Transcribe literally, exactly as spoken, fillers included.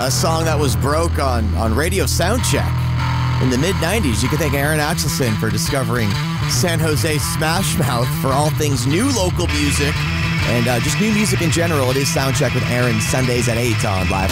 a song that was broke on, on Radio Soundcheck in the mid nineties. You could thank Aaron Axelson for discovering San Jose Smash Mouth for all things new local music and uh, just new music in general. It is Soundcheck with Aaron, Sundays at eight on Live